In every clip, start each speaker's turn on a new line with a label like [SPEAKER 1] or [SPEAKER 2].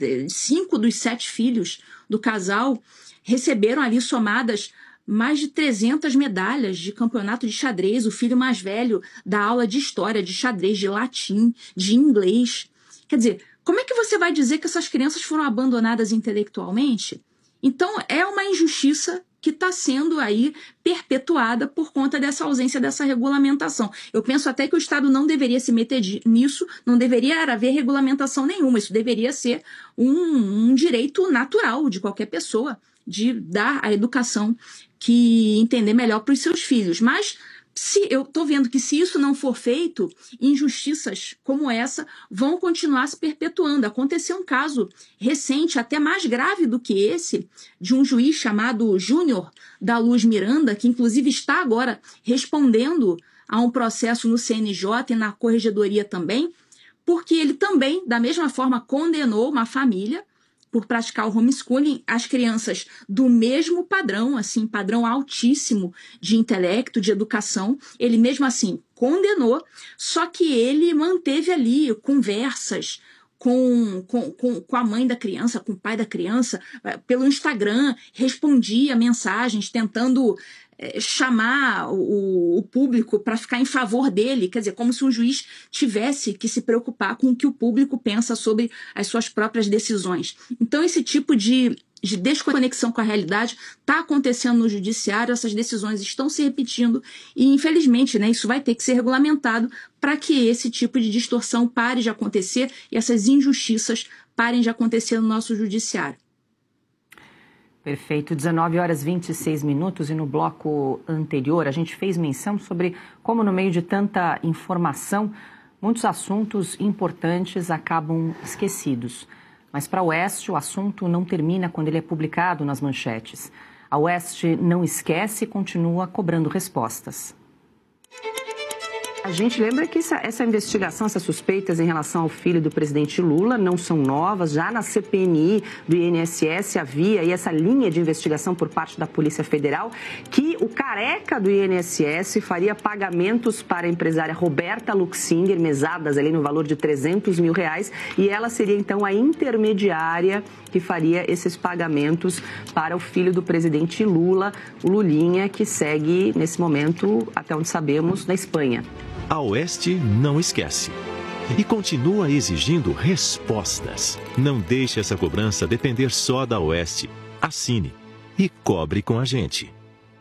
[SPEAKER 1] 5 dos 7 filhos do casal receberam ali somadas mais de 300 medalhas de campeonato de xadrez. O filho mais velho dá aula de história, de xadrez, de latim, de inglês. Quer dizer, como é que você vai dizer que essas crianças foram abandonadas intelectualmente? Então, é uma injustiça que está sendo aí perpetuada por conta dessa ausência dessa regulamentação. Eu penso até que o Estado não deveria se meter nisso, não deveria haver regulamentação nenhuma. Isso deveria ser um direito natural de qualquer pessoa, de dar a educação que entender melhor para os seus filhos. Mas eu estou vendo que se isso não for feito, injustiças como essa vão continuar se perpetuando. Aconteceu um caso recente, até mais grave do que esse, de um juiz chamado Júnior da Luz Miranda, que inclusive está agora respondendo a um processo no CNJ e na Corregedoria também, porque ele também, da mesma forma, condenou uma família por praticar o homeschooling, as crianças do mesmo padrão, assim, padrão altíssimo de intelecto, de educação. Ele mesmo assim condenou, só que ele manteve ali conversas com a mãe da criança, com o pai da criança, pelo Instagram, respondia mensagens, tentando chamar o público para ficar em favor dele, quer dizer, como se um juiz tivesse que se preocupar com o que o público pensa sobre as suas próprias decisões. Então, esse tipo de desconexão com a realidade está acontecendo no judiciário, essas decisões estão se repetindo e, infelizmente, né, isso vai ter que ser regulamentado para que esse tipo de distorção pare de acontecer e essas injustiças parem de acontecer no nosso judiciário.
[SPEAKER 2] Perfeito, 19h26 e no bloco anterior a gente fez menção sobre como no meio de tanta informação, muitos assuntos importantes acabam esquecidos. Mas para a Oeste o assunto não termina quando ele é publicado nas manchetes. A Oeste não esquece e continua cobrando respostas. A gente lembra que essa investigação, essas suspeitas em relação ao filho do presidente Lula não são novas. Já na CPMI do INSS havia aí essa linha de investigação por parte da Polícia Federal que o careca do INSS faria pagamentos para a empresária Roberta Luxinger, mesadas ali no valor de R$300 mil, e ela seria então a intermediária que faria esses pagamentos para o filho do presidente Lula, o Lulinha, que segue nesse momento, até onde sabemos, na Espanha.
[SPEAKER 3] A Oeste não esquece e continua exigindo respostas. Não deixe essa cobrança depender só da Oeste. Assine e cobre com a gente.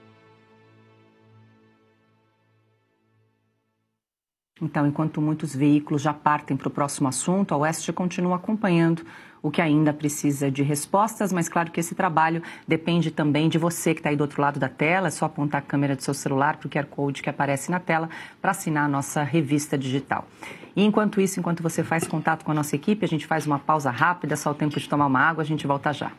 [SPEAKER 2] Então, enquanto muitos veículos já partem para o próximo assunto, a Oeste continua acompanhando o que ainda precisa de respostas, mas claro que esse trabalho depende também de você que está aí do outro lado da tela. É só apontar a câmera do seu celular para o QR Code que aparece na tela para assinar a nossa revista digital. E enquanto isso, enquanto você faz contato com a nossa equipe, a gente faz uma pausa rápida, só o tempo de tomar uma água, a gente volta já.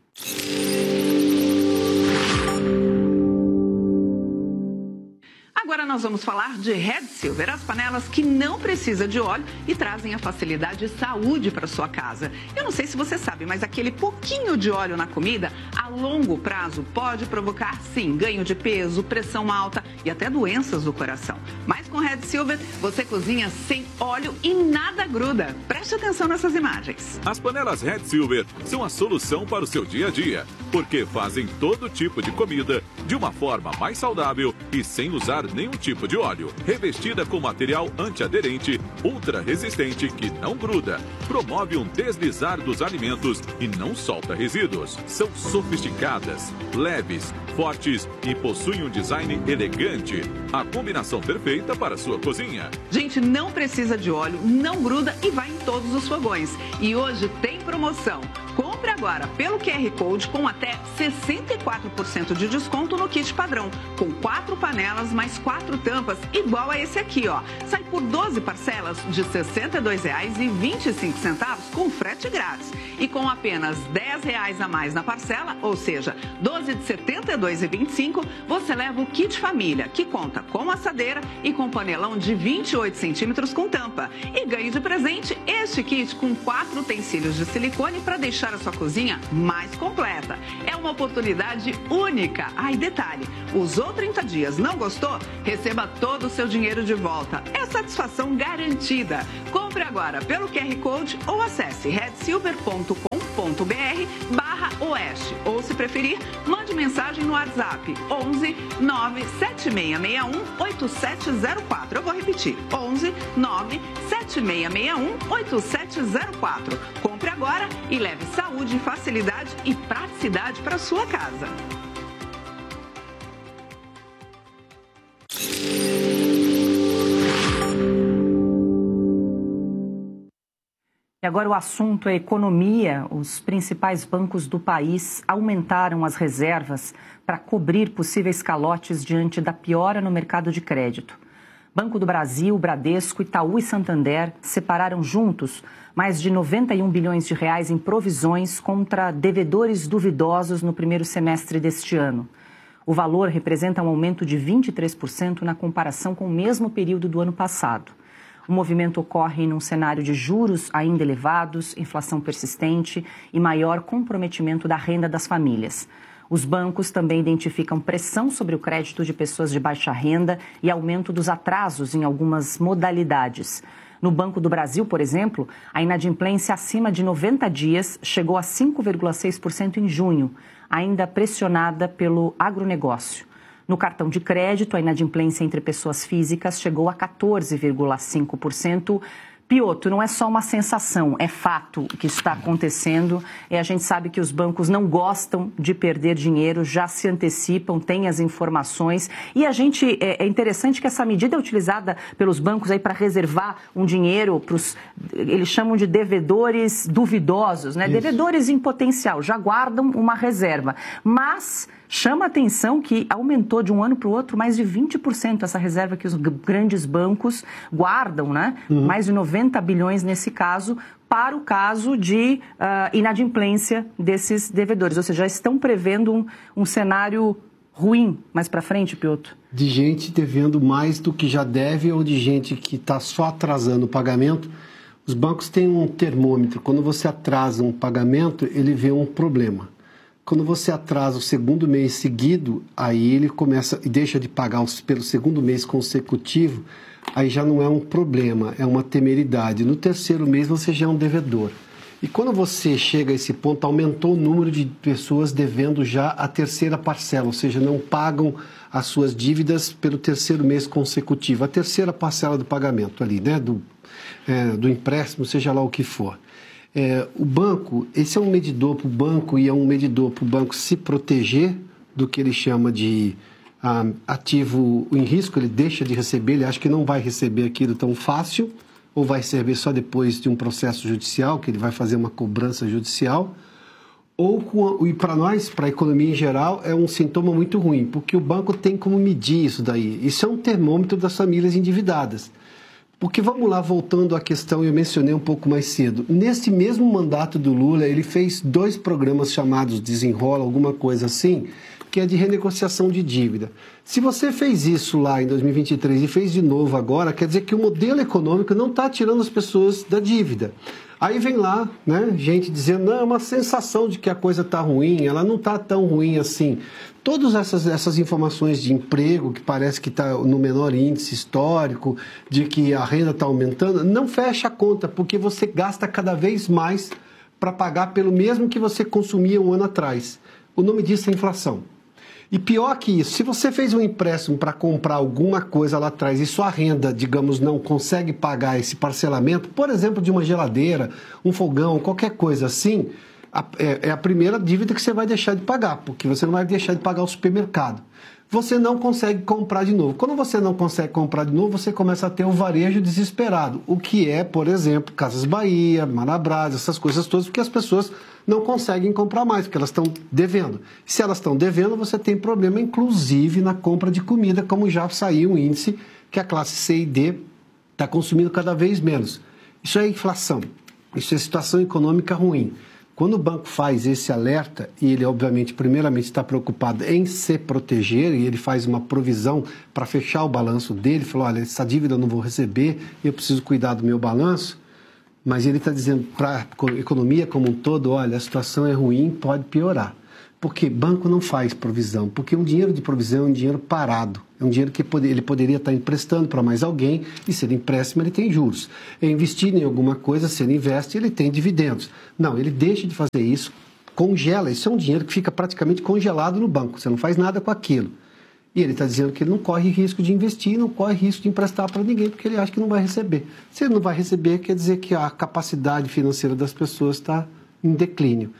[SPEAKER 4] Agora nós vamos falar de Red Silver, as panelas que não precisam de óleo e trazem a facilidade e saúde para sua casa. Eu não sei se você sabe, mas aquele pouquinho de óleo na comida, a longo prazo, pode provocar, sim, ganho de peso, pressão alta e até doenças do coração. Mas com Red Silver, você cozinha sem óleo e nada gruda. Preste atenção nessas imagens.
[SPEAKER 5] As panelas Red Silver são a solução para o seu dia a dia, porque fazem todo tipo de comida de uma forma mais saudável e sem usar nenhum tipo de óleo. Revestida com material antiaderente, ultra resistente que não gruda, promove um deslizar dos alimentos e não solta resíduos. São sofisticadas, leves, fortes e possuem um design elegante. A combinação perfeita para a sua cozinha.
[SPEAKER 4] Gente, não precisa de óleo, não gruda e vai em todos os fogões. E hoje tem promoção. Compre agora pelo QR Code com até 64% de desconto no kit padrão, com 4 panelas mais 4 tampas, igual a esse aqui, ó. Sai por 12 parcelas de R$ 62,25 com frete grátis. E com apenas R$10 a mais na parcela, ou seja, 12 de R$ 72,25, você leva o kit família, que conta com assadeira e com panelão de 28 centímetros com tampa. E ganhe de presente este kit com 4 utensílios de silicone para deixar a sua cozinha mais completa. É uma oportunidade única. Ah, e detalhe, usou 30 dias, não gostou? Receba todo o seu dinheiro de volta. É satisfação garantida. Compre agora pelo QR Code ou acesse redsilver.com.br banco.br/oeste. Ou, se preferir, mande mensagem no WhatsApp 11 97661 8704. Eu vou repetir, 11 97661 8704. Compre agora e leve saúde, facilidade e praticidade para sua casa.
[SPEAKER 2] E agora o assunto é economia. Os principais bancos do país aumentaram as reservas para cobrir possíveis calotes diante da piora no mercado de crédito. Banco do Brasil, Bradesco, Itaú e Santander separaram juntos mais de 91 bilhões de reais em provisões contra devedores duvidosos no primeiro semestre deste ano. O valor representa um aumento de 23% na comparação com o mesmo período do ano passado. O movimento ocorre num cenário de juros ainda elevados, inflação persistente e maior comprometimento da renda das famílias. Os bancos também identificam pressão sobre o crédito de pessoas de baixa renda e aumento dos atrasos em algumas modalidades. No Banco do Brasil, por exemplo, a inadimplência acima de 90 dias chegou a 5,6% em junho, ainda pressionada pelo agronegócio. No cartão de crédito, a inadimplência entre pessoas físicas chegou a 14,5%. Piotr, não é só uma sensação, é fato que está acontecendo. A gente sabe que os bancos não gostam de perder dinheiro, já se antecipam, têm as informações. E é interessante que essa medida é utilizada pelos bancos aí para reservar um dinheiro para os, eles chamam de devedores duvidosos, né? Devedores em potencial, já guardam uma reserva. Mas chama a atenção que aumentou de um ano para o outro mais de 20% essa reserva que os grandes bancos guardam, né? Mais de 90 bilhões nesse caso, para o caso de inadimplência desses devedores. Ou seja, já estão prevendo um cenário ruim mais para frente, Piotr?
[SPEAKER 6] De gente devendo mais do que já deve ou de gente que está só atrasando o pagamento. Os bancos têm um termômetro. Quando você atrasa um pagamento, ele vê um problema. Quando você atrasa o segundo mês seguido, aí ele começa e deixa de pagar pelo segundo mês consecutivo, aí já não é um problema, é uma temeridade. No terceiro mês você já é um devedor. E quando você chega a esse ponto, aumentou o número de pessoas devendo já a terceira parcela, ou seja, não pagam as suas dívidas pelo terceiro mês consecutivo, a terceira parcela do pagamento ali, né, do empréstimo, seja lá o que for. O banco, esse é um medidor para o banco e é um medidor para o banco se proteger do que ele chama de ativo em risco. Ele deixa de receber, ele acha que não vai receber aquilo tão fácil ou vai receber só depois de um processo judicial, que ele vai fazer uma cobrança judicial. E para nós, para a economia em geral, é um sintoma muito ruim, porque o banco tem como medir isso daí. Isso é um termômetro das famílias endividadas. Porque vamos lá, voltando à questão, eu mencionei um pouco mais cedo. Nesse mesmo mandato do Lula, ele fez 2 programas chamados Desenrola, alguma coisa assim, que é de renegociação de dívida. Se você fez isso lá em 2023 e fez de novo agora, quer dizer que o modelo econômico não está tirando as pessoas da dívida. Aí vem lá, né, gente dizendo, não, é uma sensação de que a coisa está ruim, ela não está tão ruim assim. Todas essas informações de emprego, que parece que está no menor índice histórico, de que a renda está aumentando, não fecha a conta, porque você gasta cada vez mais para pagar pelo mesmo que você consumia um ano atrás. O nome disso é inflação. E pior que isso, se você fez um empréstimo para comprar alguma coisa lá atrás e sua renda, digamos, não consegue pagar esse parcelamento, por exemplo, de uma geladeira, um fogão, qualquer coisa assim, é a primeira dívida que você vai deixar de pagar, porque você não vai deixar de pagar o supermercado. Você não consegue comprar de novo. Quando você não consegue comprar de novo, você começa a ter um varejo desesperado, o que é, por exemplo, Casas Bahia, Marabras, essas coisas todas, porque as pessoas não conseguem comprar mais, porque elas estão devendo. Se elas estão devendo, você tem problema, inclusive, na compra de comida, como já saiu um índice que a classe C e D está consumindo cada vez menos. Isso é inflação, isso é situação econômica ruim. Quando o banco faz esse alerta, e ele, obviamente, primeiramente está preocupado em se proteger, e ele faz uma provisão para fechar o balanço dele, falou, olha, essa dívida eu não vou receber, eu preciso cuidar do meu balanço, mas ele está dizendo para a economia como um todo, olha, a situação é ruim, pode piorar. Porque banco não faz provisão, porque um dinheiro de provisão é um dinheiro parado, é um dinheiro que ele poderia estar emprestando para mais alguém, e se ele empréstimo, ele tem juros. É investir em alguma coisa, se ele investe, ele tem dividendos. Não, ele deixa de fazer isso, congela, isso é um dinheiro que fica praticamente congelado no banco, você não faz nada com aquilo. E ele está dizendo que ele não corre risco de investir, não corre risco de emprestar para ninguém, porque ele acha que não vai receber. Se ele não vai receber, quer dizer que a capacidade financeira das pessoas está em declínio.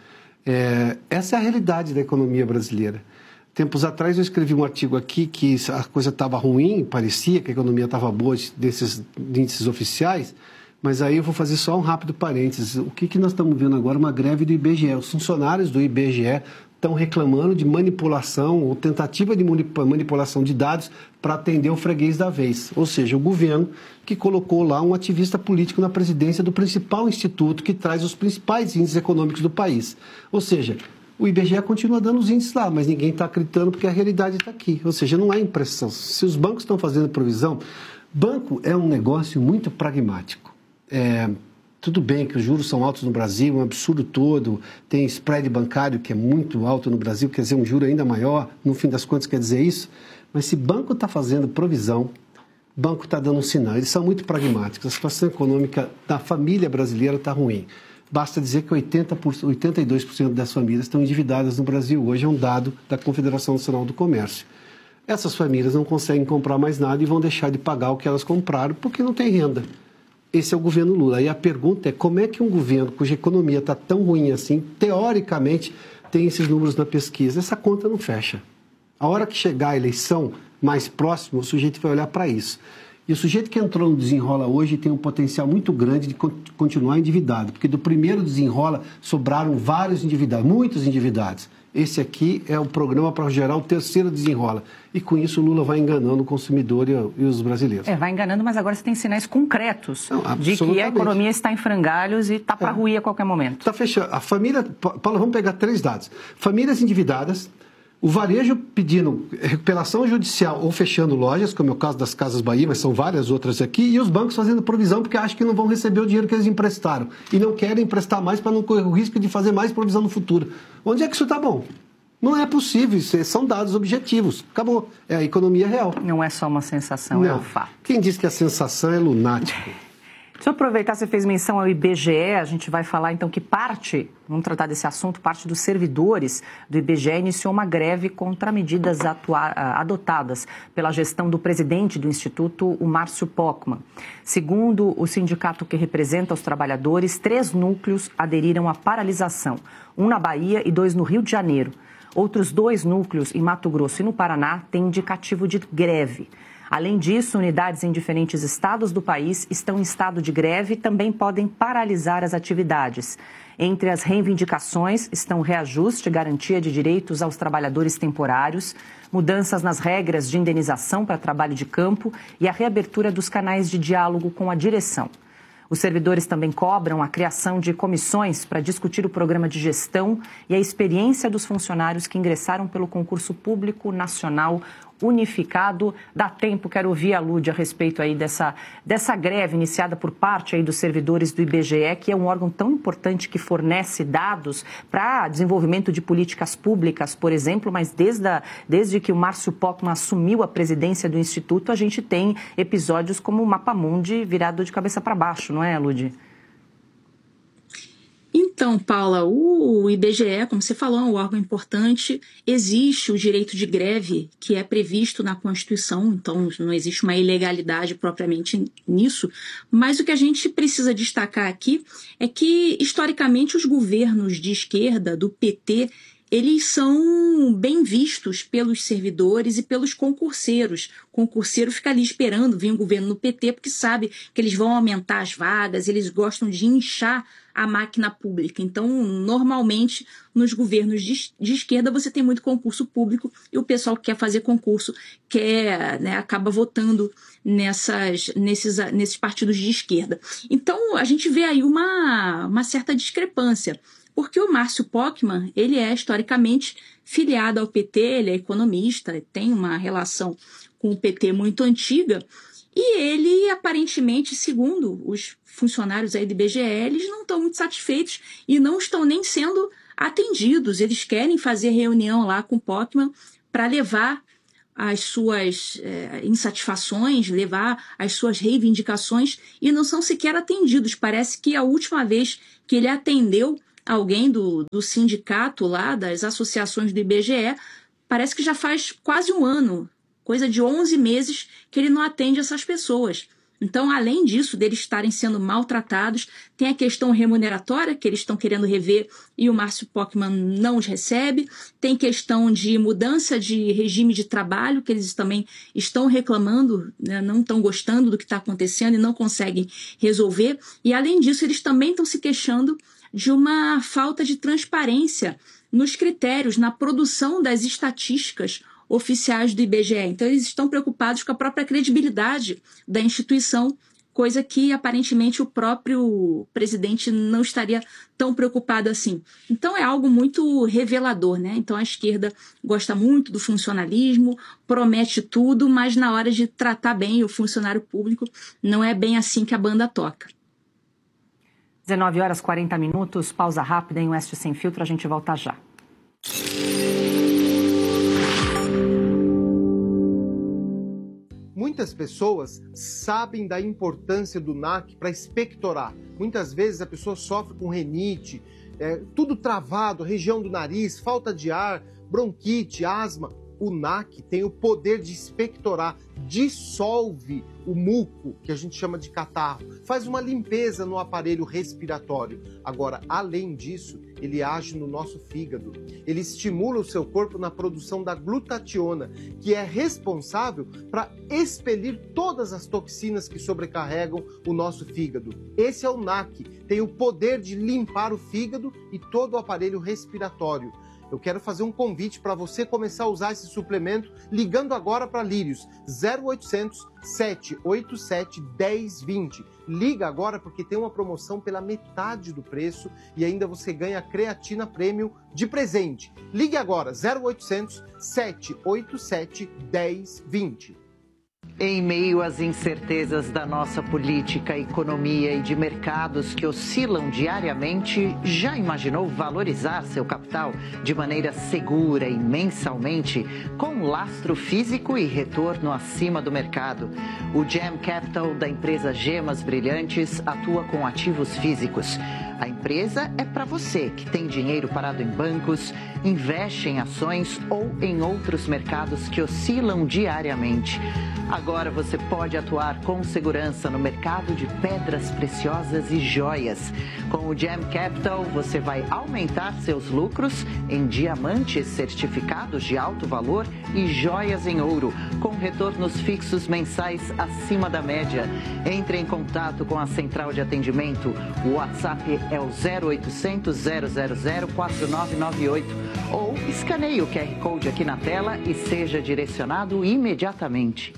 [SPEAKER 6] Essa é a realidade da economia brasileira. Tempos atrás eu escrevi um artigo aqui que a coisa estava ruim, parecia que a economia estava boa desses índices oficiais, mas aí eu vou fazer só um rápido parênteses. O que nós estamos vendo agora? Uma greve do IBGE. Os funcionários do IBGE estão reclamando de manipulação ou tentativa de manipulação de dados para atender o freguês da vez. Ou seja, o governo que colocou lá um ativista político na presidência do principal instituto que traz os principais índices econômicos do país. Ou seja, o IBGE continua dando os índices lá, mas ninguém está acreditando porque a realidade está aqui. Ou seja, não há impressão. Se os bancos estão fazendo provisão, banco é um negócio muito pragmático. Tudo bem que os juros são altos no Brasil, um absurdo todo, tem spread bancário que é muito alto no Brasil, quer dizer, um juro ainda maior, no fim das contas quer dizer isso, mas se banco está fazendo provisão, banco está dando um sinal, eles são muito pragmáticos, a situação econômica da família brasileira está ruim. Basta dizer que 82% das famílias estão endividadas no Brasil, hoje é um dado da Confederação Nacional do Comércio. Essas famílias não conseguem comprar mais nada e vão deixar de pagar o que elas compraram porque não tem renda. Esse é o governo Lula. E a pergunta é como é que um governo cuja economia está tão ruim assim, teoricamente, tem esses números na pesquisa? Essa conta não fecha. A hora que chegar a eleição mais próxima, o sujeito vai olhar para isso. E o sujeito que entrou no Desenrola hoje tem um potencial muito grande de continuar endividado, porque do primeiro Desenrola sobraram vários endividados, muitos endividados. Esse aqui é o programa para gerar o terceiro Desenrola. E com isso o Lula vai enganando o consumidor e os brasileiros.
[SPEAKER 2] Vai enganando, mas agora você tem sinais concretos de que a economia está em frangalhos e está para ruir a qualquer momento. Está
[SPEAKER 6] fechando. A família... Paulo, vamos pegar 3 dados. Famílias endividadas, o varejo pedindo recuperação judicial ou fechando lojas, como é o caso das Casas Bahia, mas são várias outras aqui, e os bancos fazendo provisão porque acham que não vão receber o dinheiro que eles emprestaram e não querem emprestar mais para não correr o risco de fazer mais provisão no futuro. Onde é que isso está bom? Não é possível, são dados objetivos. Acabou. É a economia real.
[SPEAKER 2] Não é só uma sensação, é um fato.
[SPEAKER 6] Quem diz que a sensação é lunático?
[SPEAKER 2] Deixa eu aproveitar, você fez menção ao IBGE, a gente vai falar então que vamos tratar desse assunto, parte dos servidores do IBGE iniciou uma greve contra medidas adotadas pela gestão do presidente do Instituto, o Márcio Pokmann. Segundo o sindicato que representa os trabalhadores, 3 núcleos aderiram à paralisação, um na Bahia e 2 no Rio de Janeiro. Outros 2 núcleos em Mato Grosso e no Paraná têm indicativo de greve. Além disso, unidades em diferentes estados do país estão em estado de greve e também podem paralisar as atividades. Entre as reivindicações estão reajuste, garantia de direitos aos trabalhadores temporários, mudanças nas regras de indenização para trabalho de campo e a reabertura dos canais de diálogo com a direção. Os servidores também cobram a criação de comissões para discutir o programa de gestão e a experiência dos funcionários que ingressaram pelo concurso público nacional unificado. Dá tempo, quero ouvir a Lud a respeito aí dessa greve iniciada por parte aí dos servidores do IBGE, que é um órgão tão importante que fornece dados para desenvolvimento de políticas públicas, por exemplo, mas desde que o Márcio Pokmann assumiu a presidência do Instituto, a gente tem episódios como o Mapamundi virado de cabeça para baixo, não é, Lud?
[SPEAKER 1] Então, Paula, o IBGE, como você falou, é um órgão importante. Existe o direito de greve que é previsto na Constituição, então não existe uma ilegalidade propriamente nisso. Mas o que a gente precisa destacar aqui é que, historicamente, os governos de esquerda, do PT, eles são bem vistos pelos servidores e pelos concurseiros. O concurseiro fica ali esperando vir um governo no PT porque sabe que eles vão aumentar as vagas, eles gostam de inchar a máquina pública. Então, normalmente, nos governos de esquerda, você tem muito concurso público e o pessoal que quer fazer concurso acaba votando nesses partidos de esquerda. Então, a gente vê aí uma certa discrepância, porque o Márcio Pokmann, ele é historicamente filiado ao PT, ele é economista, tem uma relação com o PT muito antiga, e ele, aparentemente, segundo os funcionários aí do IBGE, eles não estão muito satisfeitos e não estão nem sendo atendidos. Eles querem fazer reunião lá com o Pokman para levar as suas insatisfações, levar as suas reivindicações, e não são sequer atendidos. Parece que a última vez que ele atendeu alguém do sindicato lá, das associações do IBGE, parece que já faz quase um ano, coisa de 11 meses que ele não atende essas pessoas. Então, além disso, deles estarem sendo maltratados, tem a questão remuneratória, que eles estão querendo rever e o Márcio Pokman não os recebe. Tem questão de mudança de regime de trabalho, que eles também estão reclamando, né, não estão gostando do que está acontecendo e não conseguem resolver. E, além disso, eles também estão se queixando de uma falta de transparência nos critérios, na produção das estatísticas oficiais do IBGE. Então, eles estão preocupados com a própria credibilidade da instituição, coisa que, aparentemente, o próprio presidente não estaria tão preocupado assim. Então, é algo muito revelador, né? Então, a esquerda gosta muito do funcionalismo, promete tudo, mas na hora de tratar bem o funcionário público, não é bem assim que a banda toca.
[SPEAKER 2] 19 horas 40 minutos, pausa rápida em Oeste Sem Filtro, a gente volta já.
[SPEAKER 7] Muitas pessoas sabem da importância do NAC para expectorar. Muitas vezes a pessoa sofre com rinite, tudo travado, região do nariz, falta de ar, bronquite, asma. O NAC tem o poder de expectorar, dissolve o muco, que a gente chama de catarro, faz uma limpeza no aparelho respiratório. Agora, além disso, ele age no nosso fígado. Ele estimula o seu corpo na produção da glutationa, que é responsável para expelir todas as toxinas que sobrecarregam o nosso fígado. Esse é o NAC, tem o poder de limpar o fígado e todo o aparelho respiratório. Eu quero fazer um convite para você começar a usar esse suplemento ligando agora para Lírios, 0800 787 1020. Liga agora porque tem uma promoção pela metade do preço e ainda você ganha creatina premium de presente. Ligue agora, 0800 787 1020.
[SPEAKER 8] Em meio às incertezas da nossa política, economia e de mercados que oscilam diariamente, já imaginou valorizar seu capital de maneira segura e mensalmente, com lastro físico e retorno acima do mercado? O Gem Capital da empresa Gemas Brilhantes atua com ativos físicos. A empresa é para você que tem dinheiro parado em bancos, investe em ações ou em outros mercados que oscilam diariamente. Agora você pode atuar com segurança no mercado de pedras preciosas e joias. Com o Gem Capital, você vai aumentar seus lucros em diamantes certificados de alto valor e joias em ouro, com retornos fixos mensais acima da média. Entre em contato com a central de atendimento. O WhatsApp é o 0800 000 4998 ou escaneie o QR Code aqui na tela e seja direcionado imediatamente.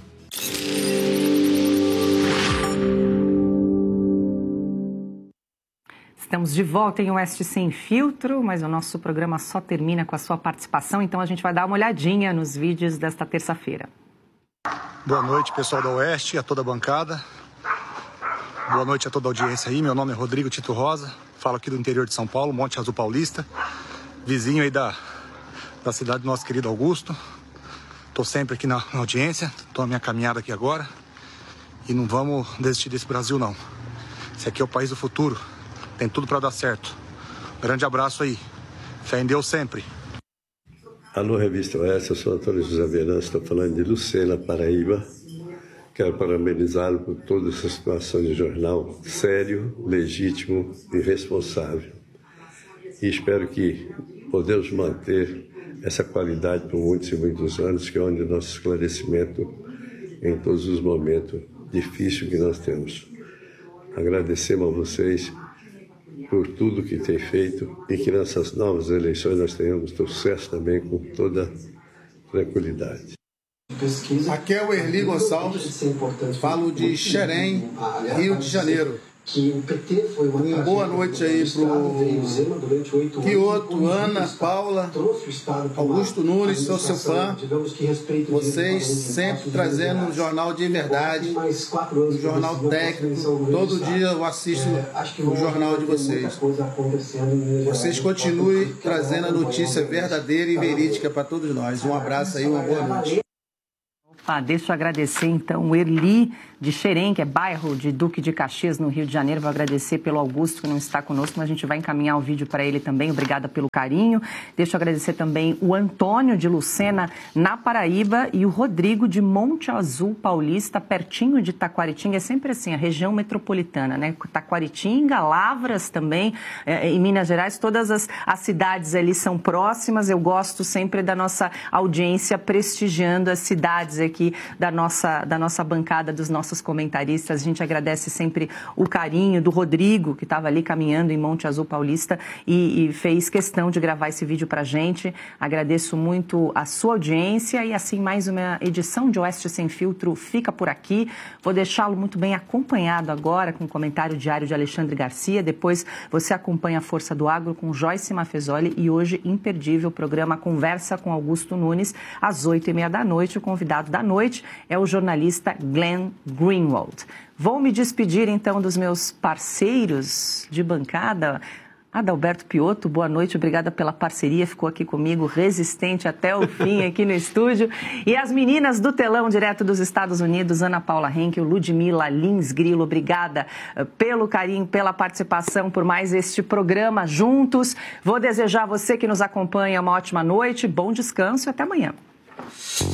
[SPEAKER 2] Estamos de volta em Oeste Sem Filtro, mas o nosso programa só termina com a sua participação, então a gente vai dar uma olhadinha nos vídeos desta terça-feira.
[SPEAKER 9] Boa noite, pessoal da Oeste, a toda a bancada. Boa noite a toda a audiência aí. Meu nome é Rodrigo Tito Rosa, falo aqui do interior de São Paulo, Monte Azul Paulista, vizinho aí da cidade do nosso querido Augusto. Estou sempre aqui na audiência, estou na minha caminhada aqui agora e não vamos desistir desse Brasil não. Esse aqui é o país do futuro, tem tudo para dar certo. Grande abraço aí, fé em Deus sempre.
[SPEAKER 10] Alô, Revista Oeste, eu sou Antônio José Venâncio, estou falando de Lucena, Paraíba. Quero parabenizá-lo por toda essa situação de jornal sério, legítimo e responsável. E espero que podemos manter essa qualidade por muitos e muitos anos, que é onde o nosso esclarecimento em todos os momentos difíceis que nós temos. Agradecemos a vocês por tudo que tem feito e que nessas novas eleições nós tenhamos sucesso também com toda tranquilidade.
[SPEAKER 11] Aqui é o Erli Gonçalves, falo de Xerém, Rio de Janeiro. que o PT foi uma tragédia.
[SPEAKER 12] Boa noite aí pro Quioto, Ana, Paula, Augusto Nunes, sou seu fã. Vocês sempre trazendo um jornal de verdade, um jornal técnico. Todo dia eu assisto o jornal de vocês. Vocês continuem trazendo a notícia verdadeira e verídica para todos nós. Um abraço aí, uma boa noite.
[SPEAKER 2] Deixa eu agradecer, então, o Erli de Xerém, que é bairro de Duque de Caxias, no Rio de Janeiro. Vou agradecer pelo Augusto, que não está conosco, mas a gente vai encaminhar o vídeo para ele também. Obrigada pelo carinho. Deixa eu agradecer também o Antônio de Lucena, na Paraíba, e o Rodrigo de Monte Azul Paulista, pertinho de Taquaritinga. É sempre assim, a região metropolitana, né? Taquaritinga, Lavras também, em Minas Gerais, todas as cidades ali são próximas. Eu gosto sempre da nossa audiência prestigiando as cidades aqui da nossa bancada, dos nossos comentaristas. A gente agradece sempre o carinho do Rodrigo, que estava ali caminhando em Monte Azul Paulista e fez questão de gravar esse vídeo para a gente. Agradeço muito a sua audiência e assim mais uma edição de Oeste Sem Filtro fica por aqui. Vou deixá-lo muito bem acompanhado agora com o comentário diário de Alexandre Garcia. Depois você acompanha a Força do Agro com Joyce Mafezoli e hoje imperdível o programa Conversa com Augusto Nunes às 8h30 da noite. O convidado da noite é o jornalista Glenn Greenwald. Vou me despedir, então, dos meus parceiros de bancada. Adalberto Piotto, boa noite, obrigada pela parceria, ficou aqui comigo, resistente até o fim aqui no estúdio. E as meninas do telão, direto dos Estados Unidos, Ana Paula Henkel, Ludmila Lins Grilo, obrigada pelo carinho, pela participação, por mais este programa juntos. Vou desejar a você que nos acompanha uma ótima noite, bom descanso e até amanhã.